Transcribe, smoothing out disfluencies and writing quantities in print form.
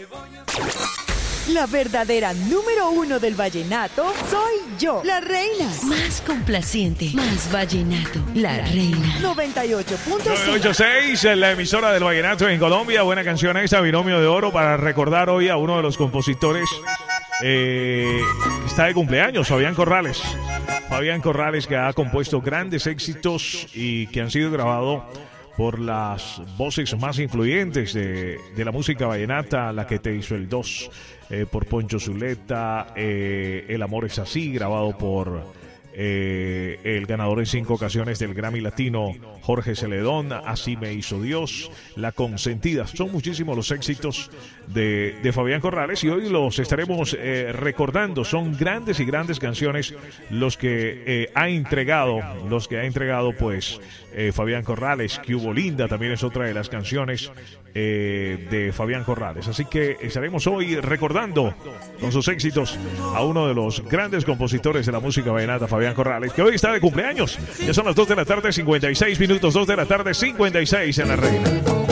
La verdadera número uno del vallenato soy yo, la reina. Más complaciente, más vallenato, la reina. 98.6. 98.6, la emisora del vallenato en Colombia. Buena canción esta, Binomio de Oro, para recordar hoy a uno de los compositores. Está de cumpleaños, Fabián Corrales. Fabián Corrales, que ha compuesto grandes éxitos y que han sido grabados por las voces más influyentes de la música vallenata, La que te hizo el 2, por Poncho Zuleta, El amor es así, grabado por el ganador en 5 ocasiones del Grammy Latino, Jorge Celedón, Así me hizo Dios, La consentida. Son muchísimos los éxitos de Fabián Corrales y hoy los estaremos recordando. Son grandes y grandes canciones los que ha entregado pues Fabián Corrales. Que hubo linda también es otra de las canciones de Fabián Corrales. Así que estaremos hoy recordando con sus éxitos a uno de los grandes compositores de la música vallenata, Fabián Corrales, que hoy está de cumpleaños. Ya son las 2 de la tarde, 56 minutos, 2 de la tarde, 56 en La Reina.